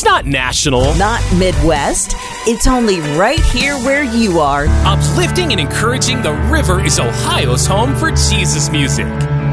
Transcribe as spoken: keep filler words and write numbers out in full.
not national. Not Midwest. It's only right here where you are. Uplifting and encouraging, the river is Ohio's home for Jesus music.